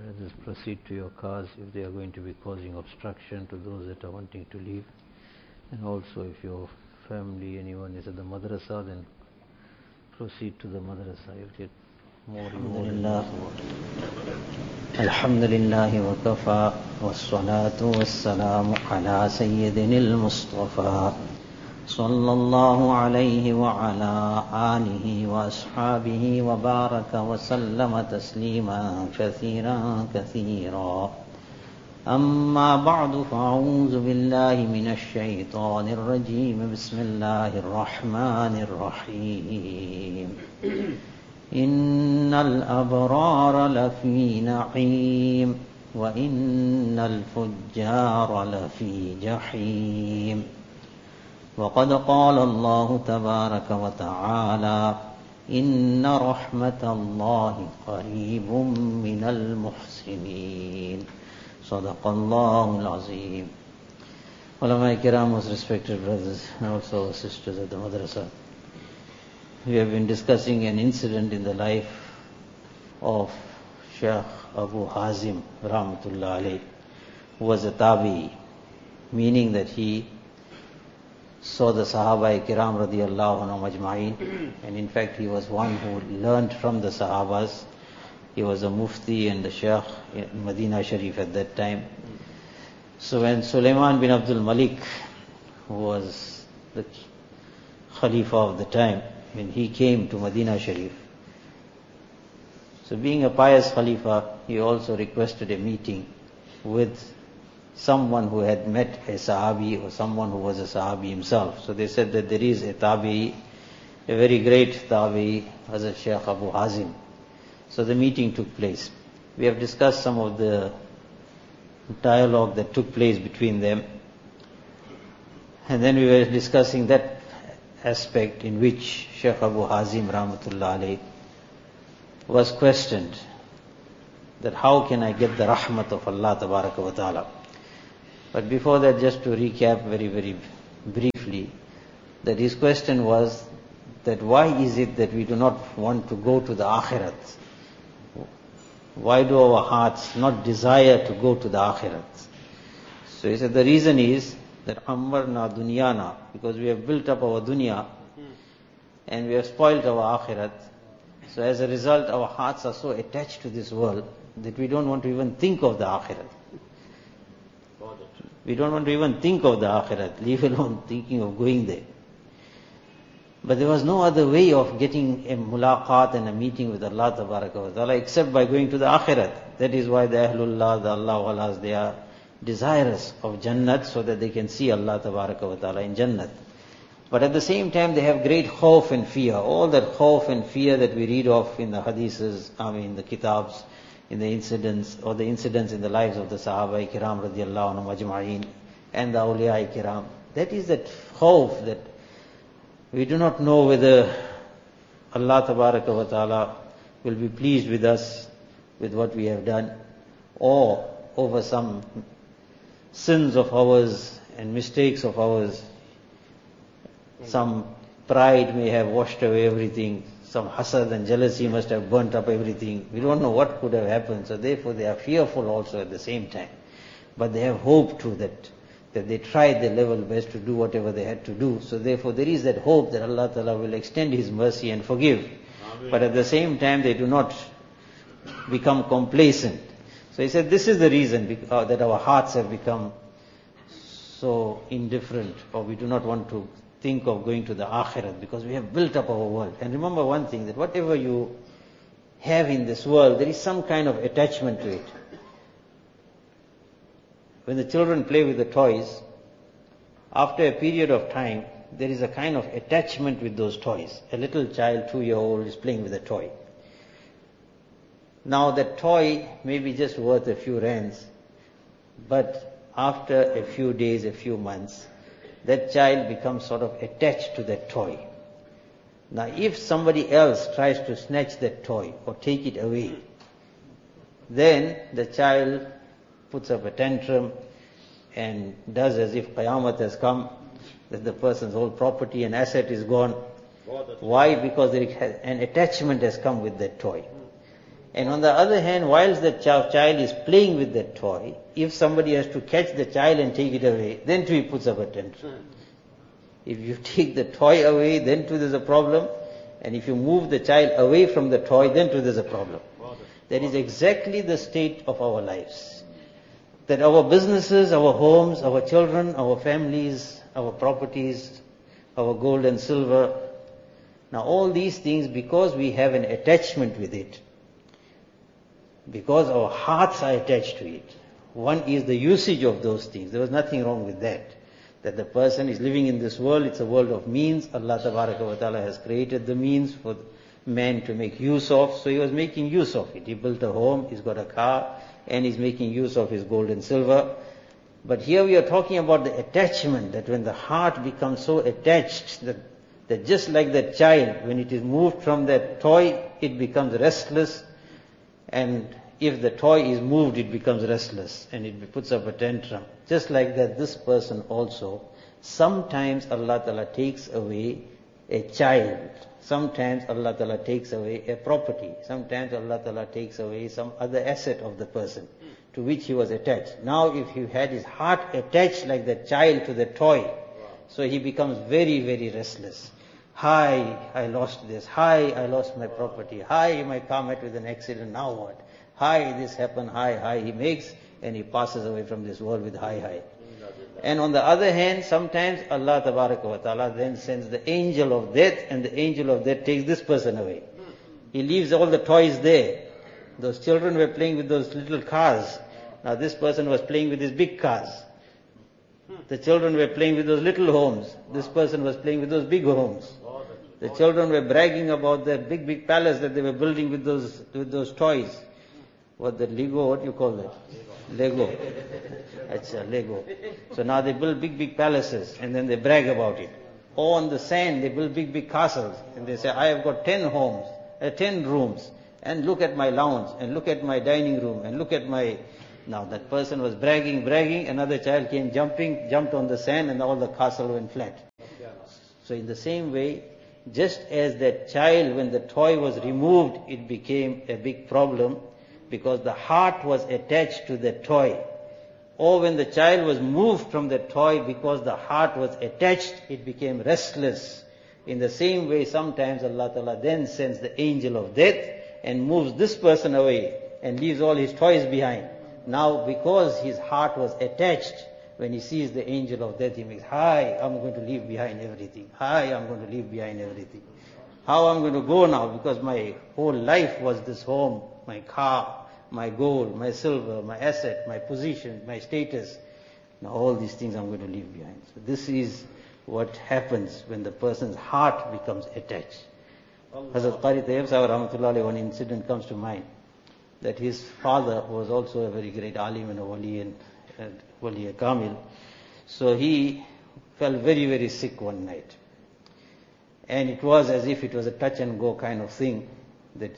Brothers, proceed to your cars if they are going to be causing obstruction to those that are wanting to leave. And also if your family, anyone is at the madrasa, then proceed to the madrasa. You'll get more reward. Alhamdulillah wa kafa wassalatu wassalamu ala sayyidina al-Mustafa sallallahu alayhi wa ala alihi wa ashabihi wa baraka wa sallama taslima kathiran kathira. أما بعد فأعوذ بالله من الشيطان الرجيم بسم الله الرحمن الرحيم إن الأبرار لفي نعيم وإن الفجار لفي جحيم وقد قال الله تبارك وتعالى إن رحمة الله قريب من المحسنين صدق الله العظيم. Ulama Kiram, most respected brothers and also sisters at the madrasa, we have been discussing an incident in the life of Shaykh Abu Hazim Rahmatullah alayh, who was a tabi, meaning that he saw the Sahaba Kiram radiyallahu anhum ajma'in, and in fact he was one who learned from the Sahabas. He was a mufti and a shaykh in Medina Sharif at that time. So when Sulaiman bin Abdul Malik, who was the Khalifa of the time, when he came to Medina Sharif, so being a pious Khalifa, he also requested a meeting with someone who had met a Sahabi or someone who was a Sahabi himself. So they said that there is a Tabi, a very great Tabi, Hazrat Shaykh Abu Hazim. So the meeting took place. We have discussed some of the dialogue that took place between them. And then we were discussing that aspect in which Shaykh Abu Hazim Rahmatullah alayh was questioned that how can I get the rahmat of Allah Tabaraka wa Ta'ala. But before that, just to recap very, very briefly, that his question was that why is it that we do not want to go to the akhirat? Why do our hearts not desire to go to the akhirat? So he said the reason is that ammarna dunyana, because we have built up our dunya and we have spoiled our akhirat. So as a result, our hearts are so attached to this world that we don't want to even think of the akhirat. We don't want to even think of the akhirat, leave alone thinking of going there. But there was no other way of getting a mulaqat and a meeting with Allah Tabaraka wa Ta'ala except by going to the akhirat. That is why the Ahlullah, the Allah Walas, they are desirous of Jannat so that they can see Allah Tabaraka wa Ta'ala in Jannat. But at the same time they have great khawf and fear. All that khawf and fear that we read of in the hadiths, the kitabs, in the incidents, or the incidents in the lives of the Sahaba Kiram radiyallahu anhum ajma'in and the Awliya Kiram. That is that khawf that we do not know whether Allah Tabaraka wa Ta'ala will be pleased with us, with what we have done, or over some sins of ours and mistakes of ours. Some pride may have washed away everything, some hasad and jealousy must have burnt up everything. We don't know what could have happened, so therefore they are fearful also at the same time. But they have hope too that they tried their level best to do whatever they had to do. So therefore there is that hope that Allah Ta'ala will extend His mercy and forgive. Amen. But at the same time they do not become complacent. So he said this is the reason that our hearts have become so indifferent, or we do not want to think of going to the akhirat because we have built up our world. And remember one thing, that whatever you have in this world, there is some kind of attachment to it. When the children play with the toys, after a period of time, there is a kind of attachment with those toys. A little child, 2-year-old, is playing with a toy. Now that toy may be just worth a few rands, but after a few days, a few months, that child becomes sort of attached to that toy. Now if somebody else tries to snatch that toy or take it away, then the child puts up a tantrum and does as if Qayamat has come, that the person's whole property and asset is gone. Why? Because an attachment has come with that toy. And on the other hand, whilst the child is playing with that toy, if somebody has to catch the child and take it away, then too he puts up a tantrum. If you take the toy away, then too there's a problem. And if you move the child away from the toy, then too there's a problem. That is exactly the state of our lives. That our businesses, our homes, our children, our families, our properties, our gold and silver, now all these things, because we have an attachment with it, because our hearts are attached to it. One is the usage of those things. There was nothing wrong with that. That the person is living in this world, it's a world of means. Allah Tabaraka wa Ta'ala has created the means for man to make use of. So he was making use of it. He built a home, he's got a car, and he's making use of his gold and silver. But here we are talking about the attachment, that when the heart becomes so attached, that just like that child, when it is moved from that toy, it becomes restless. And if the toy is moved, it becomes restless and it puts up a tantrum. Just like that, this person also, sometimes Allah Ta'ala takes away a child. Sometimes Allah Ta'ala takes away a property. Sometimes Allah Ta'ala takes away some other asset of the person to which he was attached. Now if he had his heart attached like that child to the toy, so he becomes very, very restless. Hi, I lost this. Hi, I lost my property. Hi, my car met with an accident. Now what? Hi, this happened. Hi, he makes, and he passes away from this world with hi. And on the other hand, sometimes Allah Tabaraka wa Ta'ala then sends the angel of death, and the angel of death takes this person away. He leaves all the toys there. Those children were playing with those little cars. Now this person was playing with his big cars. The children were playing with those little homes. This person was playing with those big homes. The children were bragging about the big palace that they were building with those toys. What do you call that? Lego. Achha, Lego. So now they build big palaces and then they brag about it. Or on the sand they build big castles and they say, I have got 10 rooms, and look at my lounge, and look at my dining room, and look at my... Now that person was bragging, another child came jumped on the sand, and all the castle went flat. So in the same way, just as that child, when the toy was removed, it became a big problem because the heart was attached to the toy. Or when the child was moved from the toy because the heart was attached, it became restless. In the same way, sometimes Allah Ta'ala then sends the angel of death and moves this person away and leaves all his toys behind. Now because his heart was attached, when he sees the angel of death, he makes, hi, I'm going to leave behind everything. Hi, I'm going to leave behind everything. How I'm going to go now? Because my whole life was this home, my car, my gold, my silver, my asset, my position, my status. Now all these things I'm going to leave behind. So this is what happens when the person's heart becomes attached. Hazrat Qari Tayyib Sahib Rahmatullah Alayhi, one incident comes to mind, that his father was also a very great alim and a wali and Wali Kamil. So he fell very, very sick one night. And it was as if it was a touch and go kind of thing, that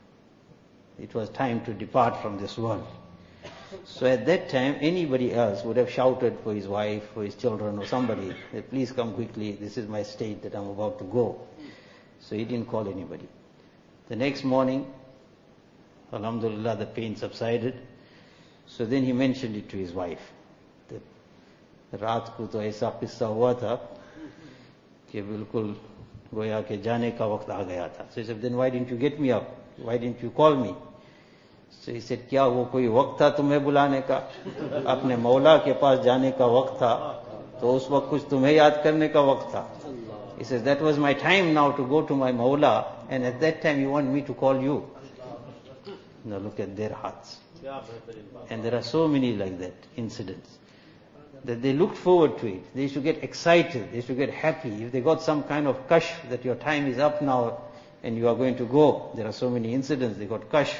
it was time to depart from this world. So at that time, anybody else would have shouted for his wife, for his children, or somebody, that please come quickly, this is my state that I'm about to go. So he didn't call anybody. The next morning, Alhamdulillah, the pain subsided. So then he mentioned it to his wife. रात को तो ऐसा किस्सा हुआ था कि बिल्कुल गोया के जाने का वक्त आ गया था. So he said, then why didn't you get me up? Why didn't you call me? So he said, क्या वो कोई वक्त था तुम्हें बुलाने का? अपने मौला के पास जाने का वक्त था, तो उस वक्त कुछ तुम्हें याद करने का वक्त था. He says, that was my time now to go to my Mawla, and at that time you want me to call you. Now look at their hearts. And there are so many like that incidents, that they looked forward to it. They used to get excited. They used to get happy. If they got some kind of kashf that your time is up now and you are going to go. There are so many incidents. They got kashf.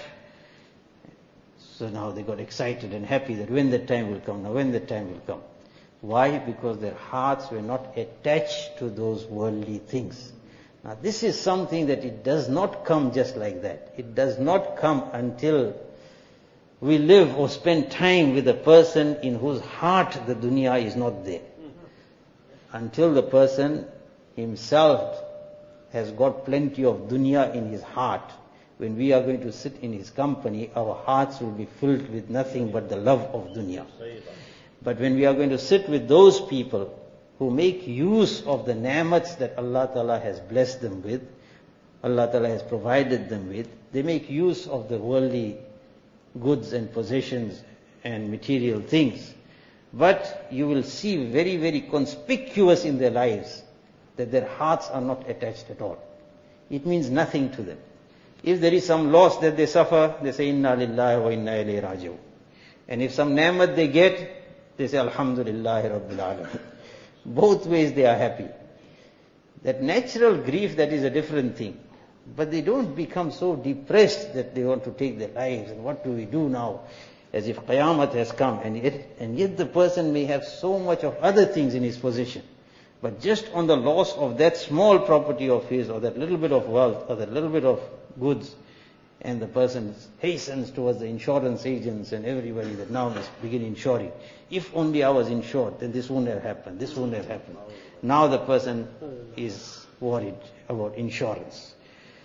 So now they got excited and happy that when the time will come. Now when the time will come. Why? Because their hearts were not attached to those worldly things. Now this is something that it does not come just like that. It does not come until we live or spend time with a person in whose heart the dunya is not there. Until the person himself has got plenty of dunya in his heart, when we are going to sit in his company, our hearts will be filled with nothing but the love of dunya. But when we are going to sit with those people who make use of the ni'mats that Allah Ta'ala has blessed them with, Allah Ta'ala has provided them with, they make use of the worldly goods and possessions and material things. But you will see very, very conspicuous in their lives that their hearts are not attached at all. It means nothing to them. If there is some loss that they suffer, they say, Inna lillahi wa inna ilayhi raji'un. And if some ni'mat they get, they say, Alhamdulillahi Rabbil Alameen. Both ways they are happy. That natural grief, that is a different thing. But they don't become so depressed that they want to take their lives. And what do we do now? As if Qiyamah has come. And yet the person may have so much of other things in his possession. But just on the loss of that small property of his, or that little bit of wealth, or that little bit of goods, and the person hastens towards the insurance agents and everybody that now must begin insuring. If only I was insured, then this wouldn't have happened, this wouldn't have happened. Now the person is worried about insurance.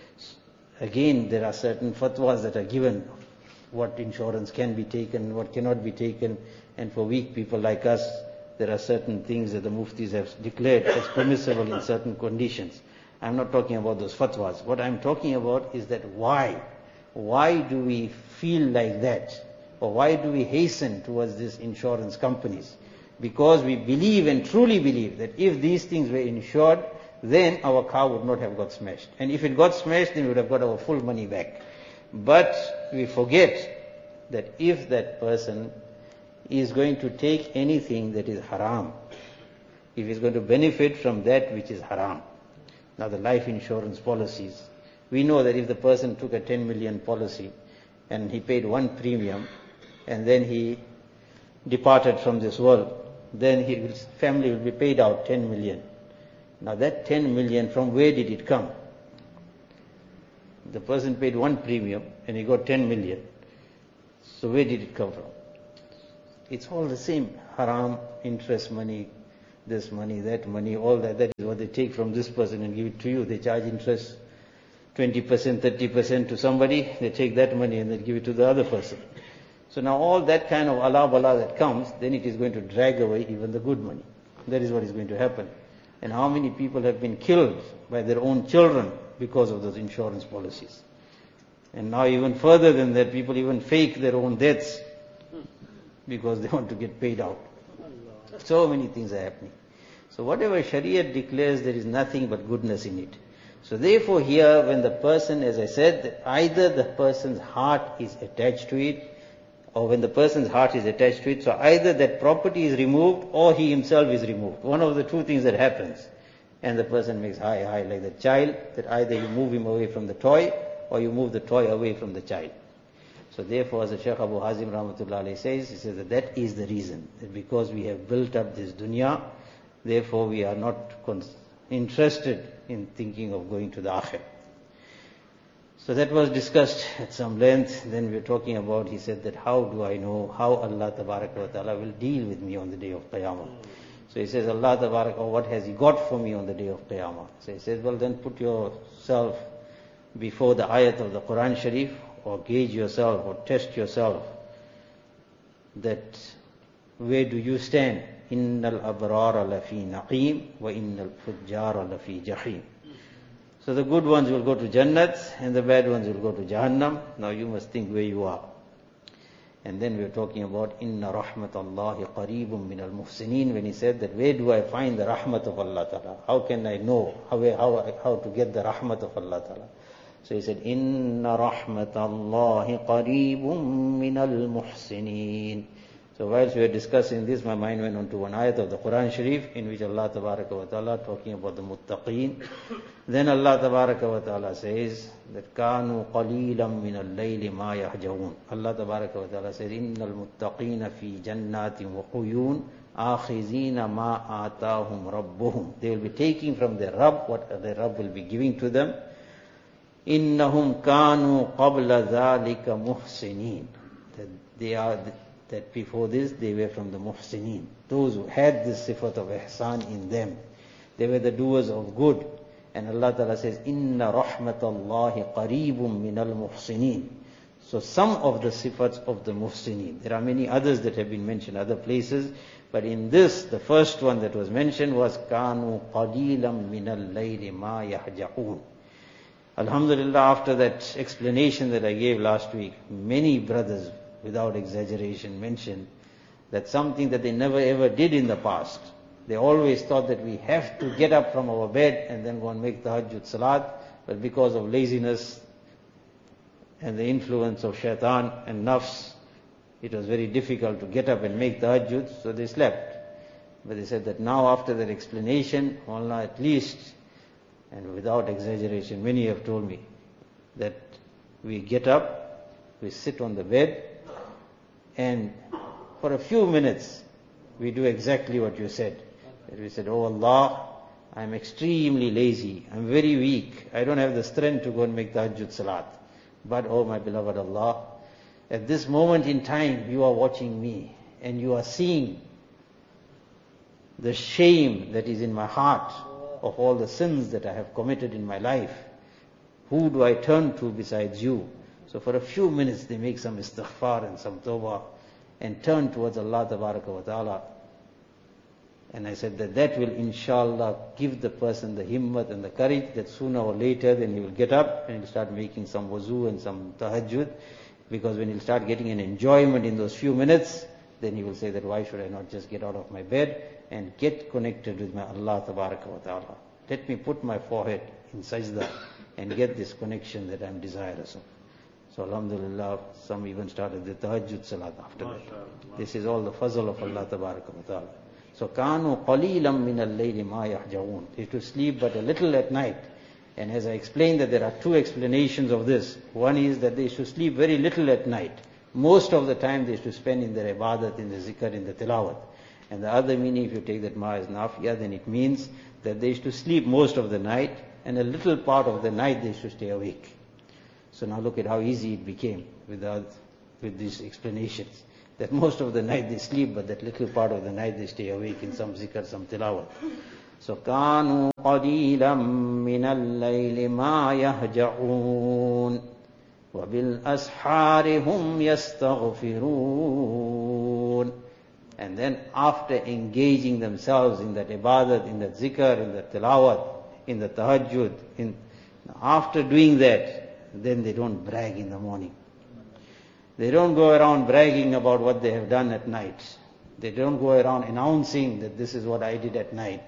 Again, there are certain fatwas that are given, what insurance can be taken, what cannot be taken, and for weak people like us, there are certain things that the muftis have declared as permissible in certain conditions. I'm not talking about those fatwas. What I'm talking about is that why? Why do we feel like that? Or why do we hasten towards these insurance companies? Because we believe and truly believe that if these things were insured, then our car would not have got smashed. And if it got smashed, then we would have got our full money back. But we forget that if that person is going to take anything that is haram, if he's going to benefit from that which is haram. Now the life insurance policies, we know that if the person took a 10 million policy and he paid one premium and then he departed from this world, then his family will be paid out 10 million. Now that 10 million, from where did it come? The person paid one premium and he got 10 million. So where did it come from? It's all the same. Haram, interest money, this money, that money, all that. That is what they take from this person and give it to you. They charge interest 20%, 30% to somebody. They take that money and they give it to the other person. So now all that kind of ala bala that comes, then it is going to drag away even the good money. That is what is going to happen. And how many people have been killed by their own children because of those insurance policies. And now even further than that, people even fake their own deaths because they want to get paid out. So many things are happening. So whatever Shariat declares, there is nothing but goodness in it. So therefore here, when the person, as I said, either the person's heart is attached to it, or when the person's heart is attached to it, so either that property is removed or he himself is removed. One of the two things that happens. And the person makes high like the child, that either you move him away from the toy or you move the toy away from the child. So therefore, as the Shaykh Abu Hazim Rahmatullah Alayhi says, he says that is the reason. That because we have built up this dunya, therefore we are not interested in thinking of going to the akhir. So that was discussed at some length. Then we were talking about, he said that how do I know how Allah Tabaraka wa Ta'ala will deal with me on the day of Qiyamah. So he says, Allah Tabaraka, what has He got for me on the day of Qiyamah? So he says, well then put yourself before the ayat of the Quran Sharif, or gauge yourself, or test yourself, that where do you stand? Innal abrara lafi naqim, wa innal fujjara lafi jahim. So the good ones will go to Jannat, and the bad ones will go to Jahannam. Now you must think where you are. And then we are talking about Inna rahmatallahi qareebun min al-muhsineen, when he said that where do I find the rahmat of Allah Ta'ala? How can I know how to get the rahmat of Allah Ta'ala? So he said, Inna rahmatallahi qareebun min al-muhsineen. So whilst we were discussing this, my mind went on to one ayat of the Quran Sharif, in which Allah Tabaraka wa Ta'ala talking about the muttaqeen. Then Allah Tabaraka wa Ta'ala says that Kanu qaleelan min al-layli ma yahjaun. Allah Tabaraka wa Ta'ala says, Innal muttaqina fi jannatin wa quyun akhizina ma atahum rabbuhum. They will be taking from their Rabb what their Rabb will be giving to them. Innahum kanu qabla dhalika muhsineen. That before this they were from the muhsineen. Those who had this sifat of ihsan in them. They were the doers of good. And Allah Ta'ala says, Inna rahmatallahi qareebum minal muhsineen. So some of the sifats of the muhsineen. There are many others that have been mentioned, other places. But in this, the first one that was mentioned was, Kanu qalilam minal layli ma yahja'un. Alhamdulillah, after that explanation that I gave last week, many brothers, without exaggeration, mentioned that something that they never ever did in the past. They always thought that we have to get up from our bed and then go and make tahajjud salat, but because of laziness and the influence of shaitan and nafs, it was very difficult to get up and make tahajjud, so they slept. But they said that now after that explanation, Allah, at least, and without exaggeration, many have told me that we get up, we sit on the bed, and for a few minutes we do exactly what you said. That we said, Oh Allah, I'm extremely lazy, I'm very weak, I don't have the strength to go and make tahajjud salat. But oh my beloved Allah, at this moment in time you are watching me and you are seeing the shame that is in my heart of all the sins that I have committed in my life. Who do I turn to besides you? So for a few minutes they make some istighfar and some tawbah and turn towards Allah Tabaraka wa Ta'ala. And I said that will inshallah give the person the himmat and the courage that sooner or later then he will get up and he'll start making some wuzu and some tahajjud. Because when he'll start getting an enjoyment in those few minutes, then he will say that why should I not just get out of my bed and get connected with my Allah Tabaraka wa Ta'ala. Let me put my forehead in sajda and get this connection that I'm desirous of. So alhamdulillah, some even started the tahajjud salat after that. This is all the fazl of Allah Tabaraka wa Ta'ala. So kanu qalilam min al-layli ma yahja'un. They used to sleep but a little at night. And as I explained that there are two explanations of this. One is that they used to sleep very little at night. Most of the time they used to spend in their ibadat, in the zikr, in the tilawat. And the other meaning, if you take that ma as nafiya, then it means that they used to sleep most of the night and a little part of the night they used to stay awake. So now look at how easy it became with these explanations. That most of the night they sleep, but that little part of the night they stay awake in some zikr, some tilawat. So كانوا قليلا من الليل ما يهجعون وبالأسحار هم يستغفرون. And then after engaging themselves in that ibadat, in that zikr, in that tilawat, in the tahajjud, after doing that, then they don't brag in the morning. They don't go around bragging about what they have done at night. They don't go around announcing that this is what I did at night.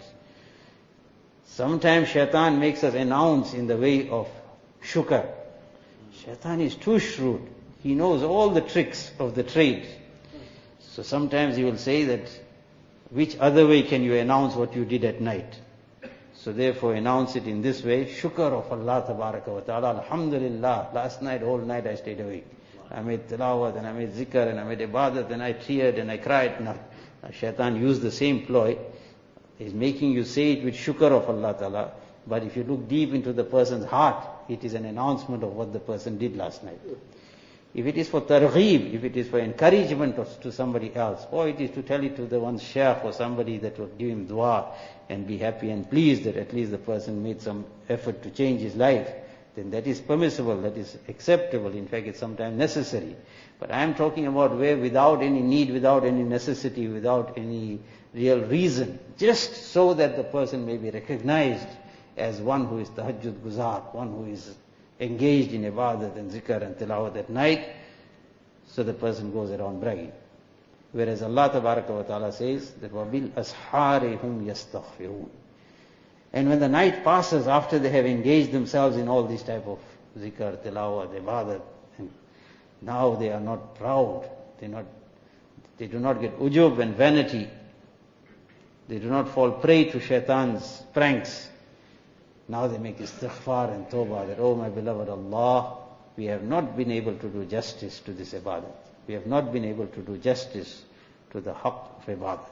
Sometimes shaitan makes us announce in the way of shukr. Shaitan is too shrewd. He knows all the tricks of the trade. So sometimes he will say that, which other way can you announce what you did at night? So therefore announce it in this way, shukr of Allah Tabaraka wa Ta'ala. Alhamdulillah, last night, whole night I stayed awake. I made tilawat and I made zikr and I made ibadat and I teared and I cried. Now, shaitan used the same ploy. He's making you say it with shukr of Allah Ta'ala. But if you look deep into the person's heart, it is an announcement of what the person did last night. If it is for targheeb, if it is for encouragement to somebody else, or it is to tell it to the one's shaykh or somebody that will give him dua and be happy and pleased that at least the person made some effort to change his life, then that is permissible, that is acceptable. In fact, it's sometimes necessary. But I am talking about where without any need, without any necessity, without any real reason, just so that the person may be recognized as one who is tahajjud guzar, one who is engaged in ibadat and zikr and tilawat at night, so the person goes around bragging. Whereas Allah Tabaraka wa Ta'ala says that وَبِالْ أَسْحَارِ هُمْ يَسْتَغْفِرُونَ. And when the night passes, after they have engaged themselves in all these type of zikr, tilawat, ibadat, and now they are not proud, they do not get ujub and vanity, they do not fall prey to shaitan's pranks. Now they make istighfar and tawbah that, oh my beloved Allah, we have not been able to do justice to this ibadat. We have not been able to do justice to the haqq of ibadat.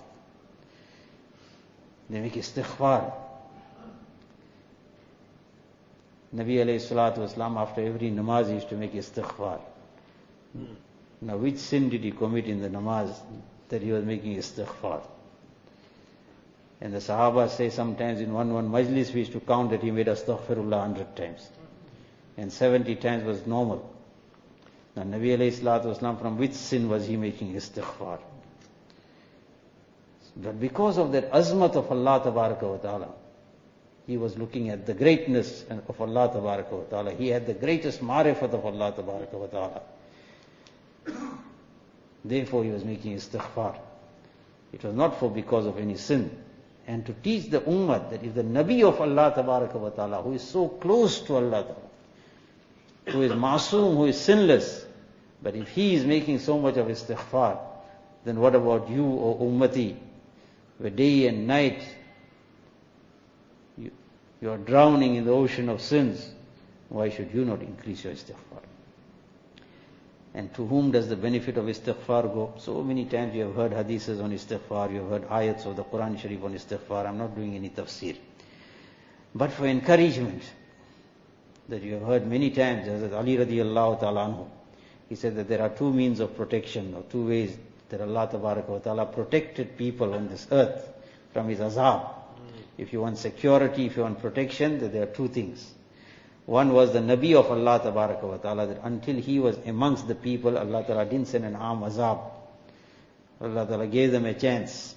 They make istighfar. Nabi alayhi salatu wasalam, after every namaz, he used to make istighfar. Now which sin did he commit in the namaz that he was making istighfar? And the Sahaba say sometimes in one majlis we used to count that he made astaghfirullah 100 times. And 70 times was normal. Now Nabi alayhi salatu wasalam, from which sin was he making istighfar? But because of that azmat of Allah tabaraka wa ta'ala, he was looking at the greatness of Allah tabaraka wa ta'ala. He had the greatest ma'rifat of Allah tabaraka wa ta'ala. Therefore he was making istighfar. It was not for because of any sin. And to teach the ummah that if the Nabi of Allah tabaraka wa ta'ala, who is so close to Allah ta'ala, who is masoom, who is sinless, but if he is making so much of istighfar, then what about you, O ummati, where day and night you are drowning in the ocean of sins? Why should you not increase your istighfar? And to whom does the benefit of istighfar go? So many times you have heard hadiths on istighfar, you have heard ayats of the Quran Sharif on istighfar. I'm not doing any tafsir. But for encouragement, that you have heard many times, Hazrat Ali radiallahu ta'ala anhu, he said that there are two means of protection, or two ways that Allah tabaraka wa ta'ala protected people on this earth from his azab. If you want security, if you want protection, that there are two things. One was the Nabi of Allah tabaraka wa ta'ala, that until he was amongst the people, Allah ta'ala didn't send an arm azab. Allah ta'ala gave them a chance.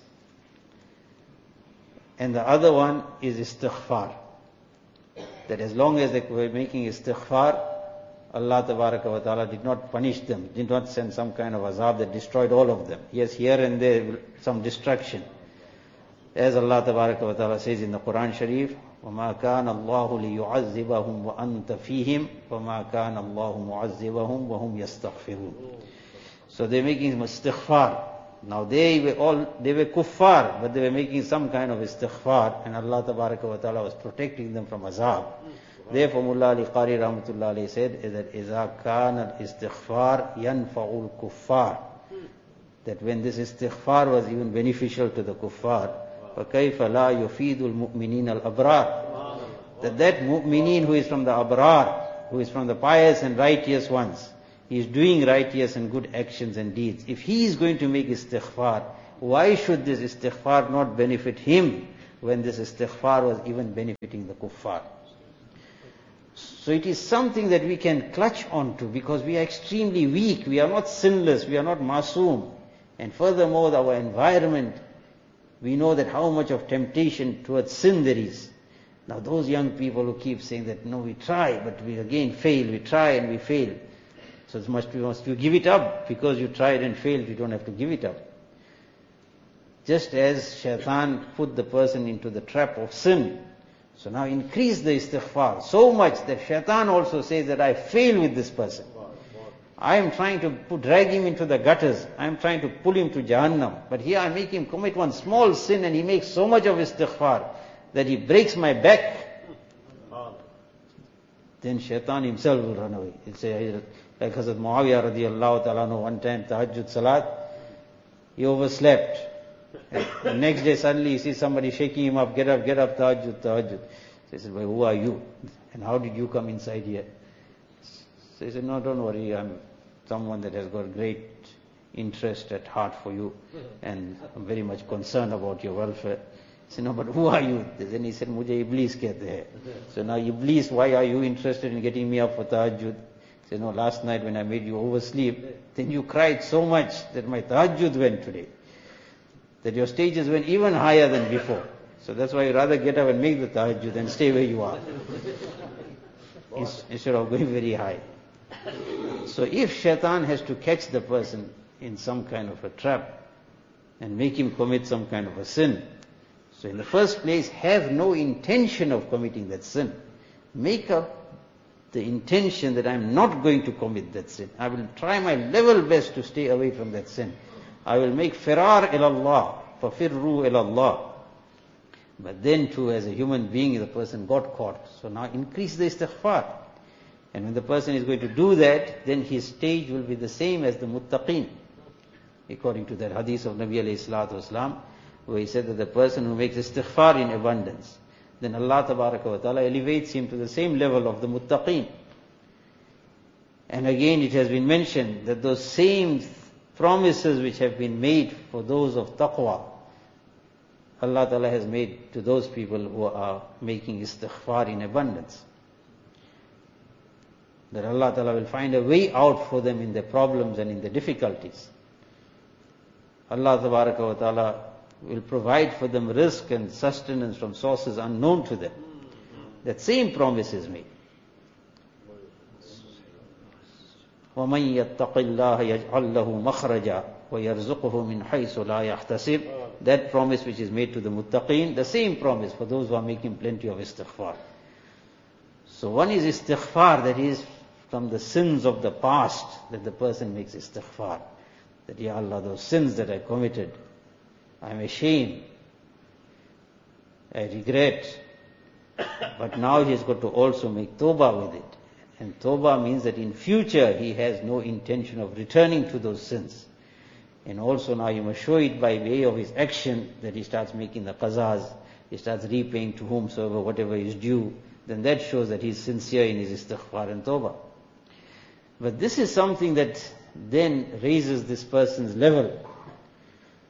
And the other one is istighfar. That as long as they were making istighfar, Allah tabaraka wa ta'ala did not punish them, did not send some kind of azab that destroyed all of them. Yes, here and there some destruction. As Allah tabaraka wa ta'ala says in the Quran Sharif, وَمَا كَانَ اللَّهُ لِيُعَذِّبَهُمْ وَأَنْتَ فِيهِمْ وَمَا كَانَ اللَّهُ مُعَذِّبَهُمْ وَهُمْ يَسْتَغْفِرُونَ. So they're making istighfar. Now they were kuffar, but they were making some kind of istighfar, and Allah tabaraka wa ta'ala was protecting them from azab. Therefore Mullah Ali Qari rahmatullah alayhi said that إِذَا كَانَ الْإِسْتِغْفَارِ يَنْفَعُ الْكُفَّارِ, that when this istighfar was even beneficial to the kuffar, فَكَيْفَ لَا يُفِيدُ الْمُؤْمِنِينَ الْأَبْرَارِ, that mu'mineen who is from the abrar, who is from the pious and righteous ones, he is doing righteous and good actions and deeds. If he is going to make istighfar, why should this istighfar not benefit him when this istighfar was even benefiting the kuffar? So it is something that we can clutch onto, because we are extremely weak, we are not sinless, we are not masoom. And furthermore, our environment, we know that how much of temptation towards sin there is. Now those young people who keep saying that, no, we try, but we again fail, we try and we fail. So must you give it up? Because you tried and failed, you don't have to give it up. Just as shaitan put the person into the trap of sin, so now increase the istighfar so much that shaitan also says that I fail with this person. I am trying to drag him into the gutters. I am trying to pull him to Jahannam. But here I make him commit one small sin and he makes so much of istighfar that he breaks my back. Then shaitan himself will run away. He'll say, like Hazrat Muawiyah radiallahu ta'ala anhu, one time tahajjud salat, he overslept. And the next day suddenly he sees somebody shaking him up, get up, tahajjud. So he said, well, who are you? And how did you come inside here? So he said, no, don't worry, I'm someone that has got great interest at heart for you, and I'm very much concerned about your welfare. He said, no, but who are you? Then he said, Mujhe Iblis kehte hai. So now Iblis, why are you interested in getting me up for tahajjud? He said, no, last night when I made you oversleep, then you cried so much that my tahajjud went today, that your stages went even higher than before. So that's why you rather get up and make the tahajjud than stay where you are, instead of going very high. So if shaitan has to catch the person in some kind of a trap and make him commit some kind of a sin, so in the first place, have no intention of committing that sin. Make up the intention that I'm not going to commit that sin. I will try my level best to stay away from that sin. I will make firar ilallah, fafirru ilallah. But then too, as a human being, the person got caught. So now increase the istighfar. And when the person is going to do that, then his stage will be the same as the muttaqeen. According to that hadith of Nabi alayhi salatu wasalam, where he said that the person who makes istighfar in abundance, then Allah tabaraka wa ta'ala elevates him to the same level of the muttaqeen. And again it has been mentioned that those same promises which have been made for those of taqwa, Allah Ta'ala has made to those people who are making istighfar in abundance. That Allah Ta'ala will find a way out for them in their problems and in their difficulties. Allah Ta'ala will provide for them rizq and sustenance from sources unknown to them. That same promise is made. وَمَنْ يَتَّقِ اللَّهَ يَجْعَلْ لَهُ مَخْرَجًا وَيَرْزُقُهُ مِنْ حَيْثُ لَا يَحْتَسِبُ. That promise which is made to the muttaqeen, the same promise for those who are making plenty of istighfar. So one is istighfar, that is from the sins of the past, that the person makes istighfar. That, Ya Allah, those sins that I committed, I am ashamed, I regret. But now he has got to also make tawbah with it. And tawbah means that in future he has no intention of returning to those sins. And also now you must show it by way of his action, that he starts making the qazas, he starts repaying to whomsoever whatever is due. Then that shows that he is sincere in his istighfar and tawbah. But this is something that then raises this person's level